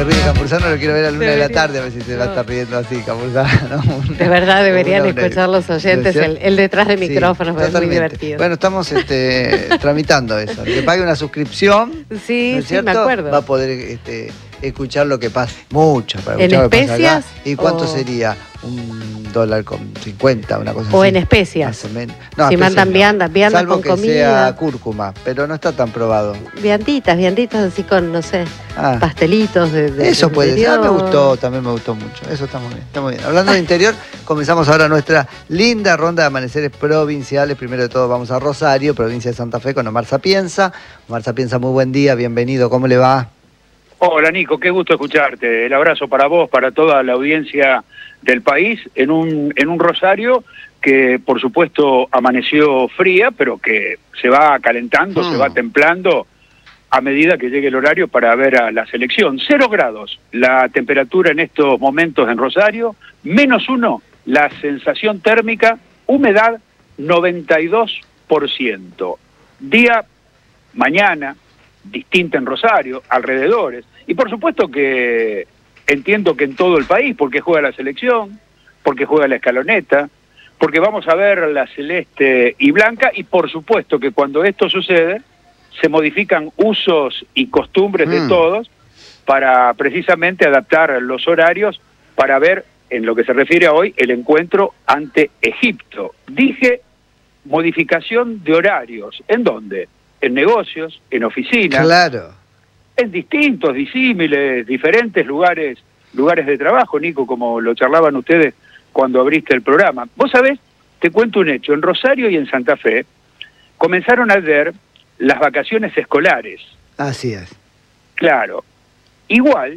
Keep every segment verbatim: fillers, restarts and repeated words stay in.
se ríe Campuzano, lo quiero ver a la una de la Debería. tarde, a ver si se va a No. estar riendo así, Campuzano. De verdad, deberían Una- una- escuchar los oyentes el, el detrás de Sí, micrófonos, es muy totalmente. divertido. Bueno, estamos este, tramitando eso. El que pague una suscripción, Sí, ¿no es sí, cierto? me acuerdo. Va a poder este, escuchar lo que pasa. Mucho para ¿En escuchar lo que pasa acá. especias ¿Y cuánto o- sería? Un dólar con cincuenta, una cosa así. O en especias. Más o menos. Si especias mandan viandas, viandas Salvo con que comida. sea cúrcuma, pero no está tan probado. Vianditas, vianditas así con, no sé, Ah. pastelitos de, de Eso del puede ser. Ah, me interior. gustó, también me gustó mucho. Eso está muy bien, está muy bien. Hablando de interior, comenzamos ahora nuestra linda ronda de amaneceres provinciales. Primero de todo vamos a Rosario, provincia de Santa Fe, con Omar Sapienza. Omar Sapienza, muy buen día, bienvenido, ¿cómo le va? Hola Nico, qué gusto escucharte. El abrazo para vos, para toda la audiencia del país, en un, en un Rosario que por supuesto amaneció fría, pero que se va calentando, Mm. se va templando a medida que llegue el horario para ver a la selección. Cero grados la temperatura en estos momentos en Rosario, menos uno la sensación térmica, humedad noventa y dos por ciento. Día, mañana, distinta en Rosario, alrededores, y por supuesto que entiendo que en todo el país, porque juega la selección, porque juega la escaloneta, porque vamos a ver la celeste y blanca, y por supuesto que cuando esto sucede, se modifican usos y costumbres de Mm. todos para precisamente adaptar los horarios para ver, en lo que se refiere a hoy, el encuentro ante Egipto. Dije modificación de horarios. ¿En dónde? En negocios, en oficinas, Claro. en distintos, disímiles, diferentes lugares, lugares de trabajo, Nico, como lo charlaban ustedes cuando abriste el programa. Vos sabés, te cuento un hecho, en Rosario y en Santa Fe comenzaron ayer las vacaciones escolares. Así es. Claro, igual,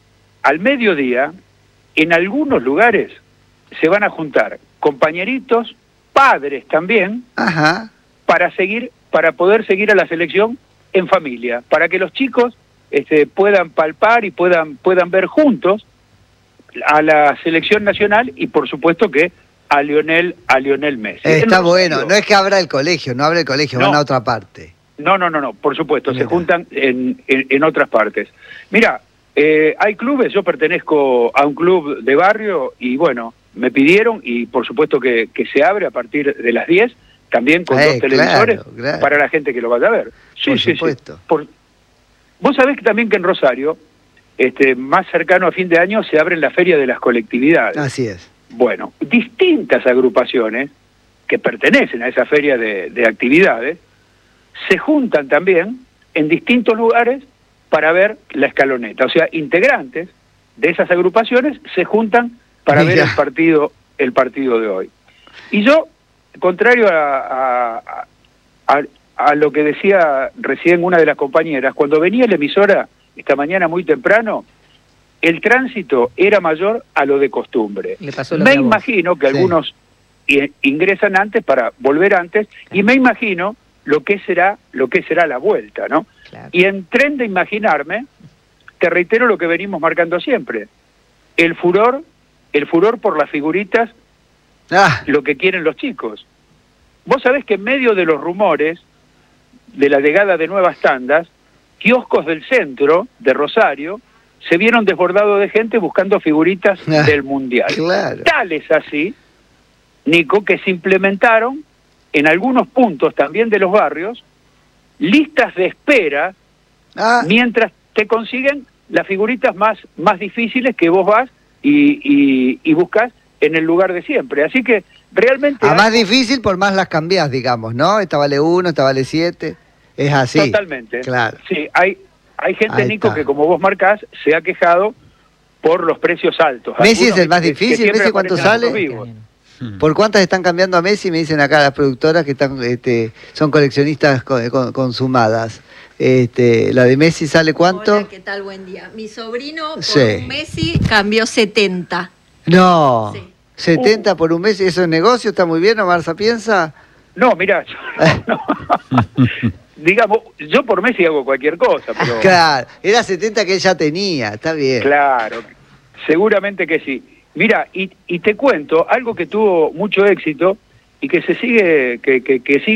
al mediodía, en algunos lugares se van a juntar compañeritos, padres también, Ajá. para seguir, para poder seguir a la selección en familia, para que los chicos este, puedan palpar y puedan, puedan ver juntos a la selección nacional y por supuesto que a Lionel, a Lionel Messi. Está En Rosario- bueno, no es que abra el colegio, no abre el colegio, No. van a otra parte. No, no, no, no, por supuesto, Mira. se juntan en, en, en otras partes. Mira, eh, hay clubes, yo pertenezco a un club de barrio y bueno, me pidieron y por supuesto que, que se abre a partir de las diez, también con Eh, dos televisores claro, claro. para la gente que lo vaya a ver. Sí, Por sí, supuesto. sí. Por- Vos sabés que también que en Rosario, este, más cercano a fin de año, se abre la Feria de las Colectividades. Así es. Bueno, distintas agrupaciones que pertenecen a esa feria de, de actividades se juntan también en distintos lugares para ver la escaloneta. O sea, integrantes de esas agrupaciones se juntan para ver Mira. el partido, el partido de hoy. Y yo, contrario a, a, a, a lo que decía recién una de las compañeras, cuando venía la emisora esta mañana muy temprano, el tránsito era mayor a lo de costumbre. Le pasó lo Me que a vos. imagino que Sí. algunos i- ingresan antes para volver antes y me imagino lo que será lo que será la vuelta, ¿no? Claro. Y en tren de imaginarme, te reitero lo que venimos marcando siempre. El furor, el furor por las figuritas, Ah, lo que quieren los chicos. Vos sabés que en medio de los rumores de la llegada de nuevas tandas, kioscos del centro de Rosario se vieron desbordados de gente buscando figuritas Ah, del Mundial. claro. Tal es así, Nico, que se implementaron en algunos puntos también de los barrios listas de espera Ah, mientras te consiguen las figuritas más, más difíciles que vos vas y, y, y buscas en el lugar de siempre. Así que realmente... a hay- más difícil por más las cambiás, digamos, ¿no? Esta vale uno, esta vale siete. Es así. Totalmente. Claro. Sí, hay, hay gente, Ahí Nico, está. que como vos marcás, se ha quejado por los precios altos. Messi Algunos es el más que- que difícil. siempre ¿Messi cuánto aparecen sale? los vivos. ¿Por cuántas están cambiando a Messi? Me dicen acá las productoras que están, este, son coleccionistas co- con- consumadas. Este, la de Messi sale cuánto? Hola, ¿qué tal? Buen día. Mi sobrino por Sí. un Messi cambió setenta. No. Sí. setenta por un mes, ¿eso es negocio? ¿Está muy bien, Omar Sapienza? No, mirá, yo- no. digamos, yo por Messi hago cualquier cosa, pero Claro, era setenta que él ya tenía, está bien. claro, seguramente que sí. Mira, y, y te cuento algo que tuvo mucho éxito y que se sigue, que, que, que sigue